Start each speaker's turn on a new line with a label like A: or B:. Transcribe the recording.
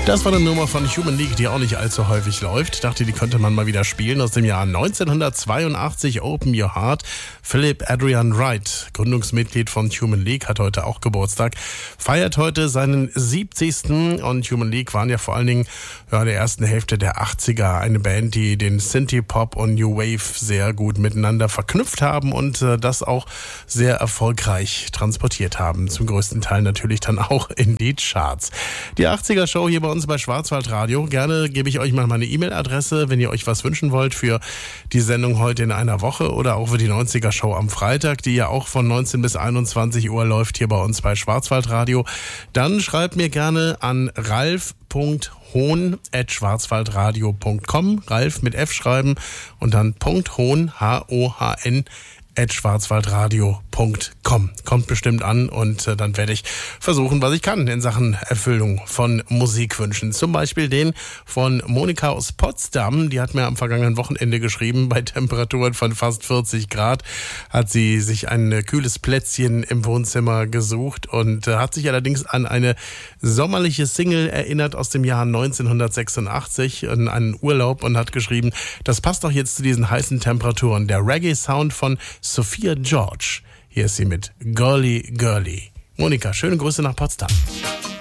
A: Das war eine Nummer von Human League, die auch nicht allzu häufig läuft. Dachte, die könnte man mal wieder spielen. Aus dem Jahr 1982, Open Your Heart. Philip Adrian Wright, Gründungsmitglied von Human League, hat heute auch Geburtstag. Feiert heute seinen 70. Und Human League waren ja vor allen Dingen in der ersten Hälfte der 80er eine Band, die den Synthie-Pop und New Wave sehr gut miteinander verknüpft haben und das auch sehr erfolgreich transportiert haben. Zum größten Teil natürlich dann auch in die Charts. Die 80er-Show hier bei uns bei Schwarzwaldradio. Gerne gebe ich euch mal meine E-Mail-Adresse, wenn ihr euch was wünschen wollt für die Sendung heute in einer Woche oder auch für die 90er-Show am Freitag, die ja auch von 19 bis 21 Uhr läuft hier bei uns bei Schwarzwaldradio. Dann schreibt mir gerne an ralf.hohn@schwarzwaldradio.com. Ralf mit F schreiben und dann .hohn, H-O-H-N, @schwarzwaldradio.com. Kommt bestimmt an und dann werde ich versuchen, was ich kann in Sachen Erfüllung von Musikwünschen. Zum Beispiel den von Monika aus Potsdam. Die hat mir am vergangenen Wochenende geschrieben, bei Temperaturen von fast 40 Grad hat sie sich ein kühles Plätzchen im Wohnzimmer gesucht und hat sich allerdings an eine sommerliche Single erinnert aus dem Jahr 1986 an einen Urlaub und hat geschrieben, das passt doch jetzt zu diesen heißen Temperaturen. Der Reggae-Sound von Sophia George. Hier ist sie mit Girly Girly. Monika, schöne Grüße nach Potsdam.